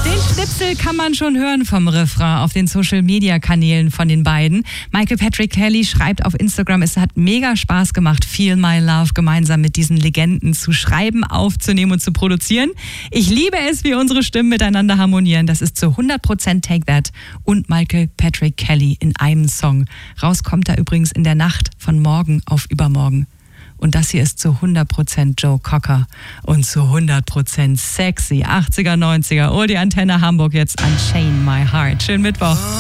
Den Schnipsel kann man schon hören vom Refrain auf den Social-Media-Kanälen von den beiden. Michael Patrick Kelly schreibt auf Instagram, es hat mega Spaß gemacht, Feel My Love gemeinsam mit diesen Legenden zu schreiben, aufzunehmen und zu produzieren. Ich liebe es, wie unsere Stimmen miteinander harmonieren. Das ist zu 100% Take That und Michael Patrick Kelly in einem Song. Raus kommt er übrigens in der Nacht von morgen auf übermorgen. Und das hier ist zu 100% Joe Cocker und zu 100% sexy. 80er, 90er. Oh, die Antenne Hamburg jetzt Unchain My Heart. Schönen Mittwoch.